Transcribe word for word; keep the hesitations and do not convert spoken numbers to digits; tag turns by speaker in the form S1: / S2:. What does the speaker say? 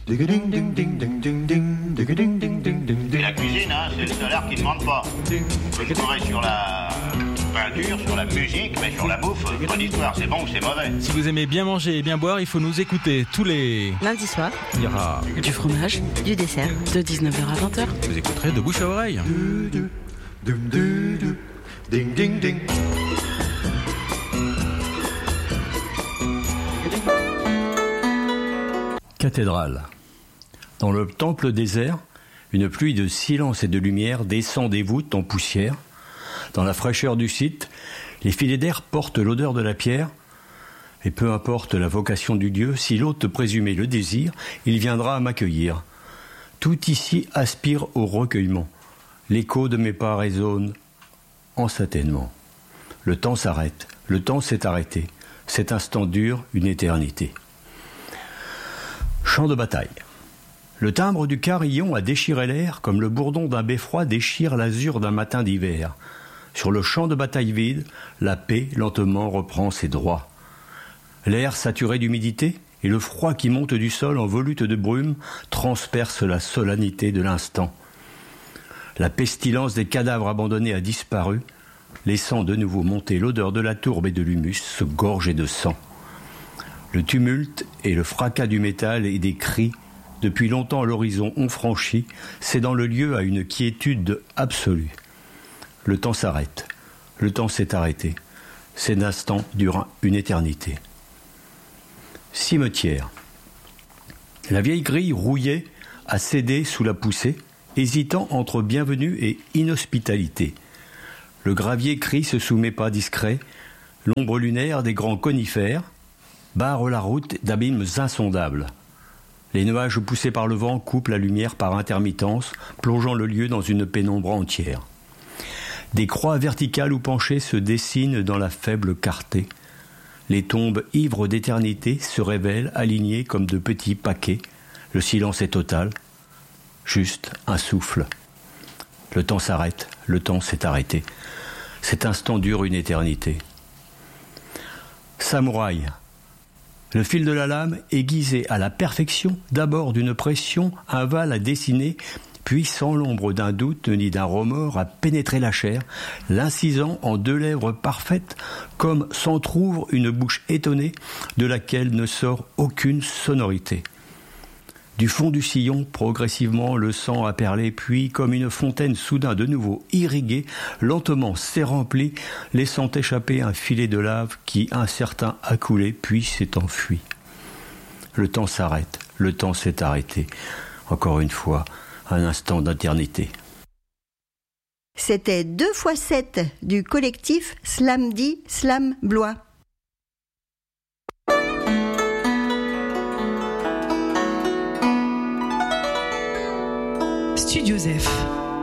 S1: Et la cuisine, hein, c'est le salaire qui ne demande pas. Je pourrais sur la peinture, sur la musique, mais sur la bouffe, pas d'histoire, c'est bon ou c'est mauvais.
S2: Si vous aimez bien manger et bien boire, il faut nous écouter tous les...
S3: Lundi soir,
S2: il y aura
S3: du fromage, du dessert, de dix-neuf heures à vingt heures.
S2: Vous écouterez de bouche à oreille.
S1: Ding ding ding.
S4: Cathédrale. Dans le temple désert, une pluie de silence et de lumière descend des voûtes en poussière. Dans la fraîcheur du site, les filets d'air portent l'odeur de la pierre. Et peu importe la vocation du lieu, si l'hôte présumé le désire, il viendra m'accueillir. Tout ici aspire au recueillement. L'écho de mes pas résonne en satanement. Le temps s'arrête, le temps s'est arrêté. Cet instant dure une éternité. Champ de bataille. Le timbre du carillon a déchiré l'air comme le bourdon d'un beffroi déchire l'azur d'un matin d'hiver. Sur le champ de bataille vide, la paix lentement reprend ses droits. L'air saturé d'humidité et le froid qui monte du sol en volute de brume transperce la solennité de l'instant. La pestilence des cadavres abandonnés a disparu, laissant de nouveau monter l'odeur de la tourbe et de l'humus gorgé de sang. Le tumulte et le fracas du métal et des cris, depuis longtemps l'horizon ont franchi, cédant le lieu à une quiétude absolue. Le temps s'arrête, le temps s'est arrêté. Cet instant dure une éternité. Cimetière. La vieille grille rouillée a cédé sous la poussée, hésitant entre bienvenue et inhospitalité. Le gravier crie se soumet pas discret, l'ombre lunaire des grands conifères barre la route d'abîmes insondables. Les nuages poussés par le vent coupent la lumière par intermittence, plongeant le lieu dans une pénombre entière. Des croix verticales ou penchées se dessinent dans la faible clarté. Les tombes ivres d'éternité se révèlent alignées comme de petits paquets. Le silence est total, juste un souffle. Le temps s'arrête, le temps s'est arrêté. Cet instant dure une éternité. Samouraï. Le fil de la lame, aiguisé à la perfection, d'abord d'une pression, un val à dessiner, puis sans l'ombre d'un doute ni d'un remords à pénétrer la chair, l'incisant en deux lèvres parfaites, comme s'entr'ouvre une bouche étonnée de laquelle ne sort aucune sonorité. Du fond du sillon, progressivement, le sang a perlé, puis, comme une fontaine soudain de nouveau irriguée, lentement s'est remplie, laissant échapper un filet de lave qui, incertain, a coulé, puis s'est enfui. Le temps s'arrête, le temps s'est arrêté. Encore une fois, un instant d'éternité.
S5: C'était deux fois sept du collectif Slamdi Slam Blois.
S6: Studio Zef.